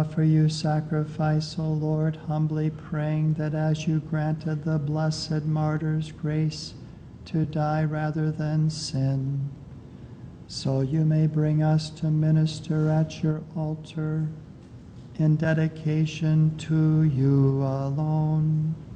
Offer you sacrifice, O Lord, humbly praying that as you granted the blessed martyrs grace to die rather than sin, so you may bring us to minister at your altar in dedication to you alone.